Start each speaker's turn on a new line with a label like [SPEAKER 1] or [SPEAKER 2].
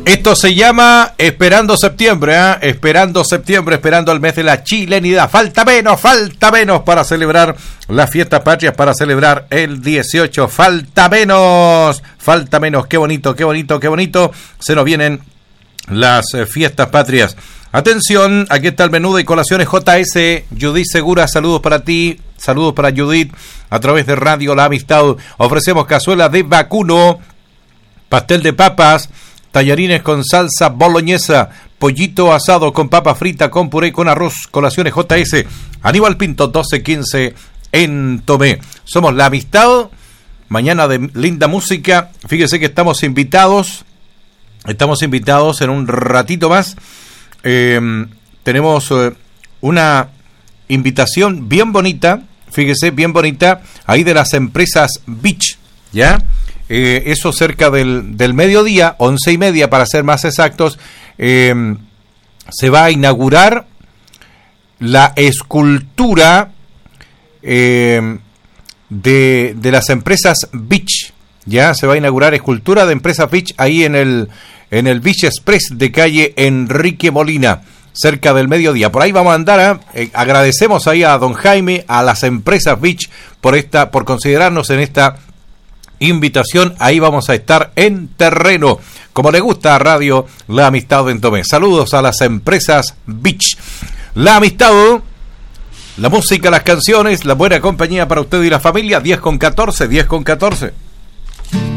[SPEAKER 1] Esto se llama Esperando Septiembre, ¿eh? Esperando septiembre, esperando el mes de la chilenidad. Falta menos para celebrar las fiestas patrias, para celebrar el 18. Falta menos. Qué bonito. Se nos vienen las fiestas patrias. Atención, aquí está el menú de colaciones JS. Judith Segura, saludos para ti, saludos para Judith. A través de Radio La Amistad ofrecemos cazuela de vacuno, pastel de papas, tallarines con salsa boloñesa, pollito asado con papa frita, con puré, con arroz. Colaciones JS, Aníbal Pinto 1215 en Tomé. Somos La Amistad, mañana de linda música. Fíjese que estamos invitados en un ratito más. Tenemos una invitación bien bonita, fíjese, bien bonita, ahí de las empresas Beach, ¿ya? Eso cerca del mediodía, 11:30 para ser más exactos, se va a inaugurar la escultura de las empresas Beach, ya se va a inaugurar escultura de empresas Beach ahí en el Beach Express de calle Enrique Molina, cerca del mediodía. Por ahí vamos a andar, agradecemos ahí a don Jaime, a las empresas Beach por considerarnos en esta invitación. Ahí vamos a estar en terreno, como le gusta a Radio La Amistad en Tomé. Saludos a las empresas Beach. La Amistad, la música, las canciones, la buena compañía para usted y la familia. 10:14.